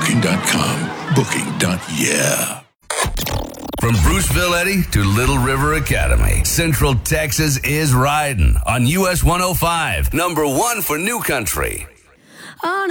Booking.com. Booking.yeah. From Bruceville, Eddie, to Little River Academy, Central Texas is riding on US 105, number one for New Country.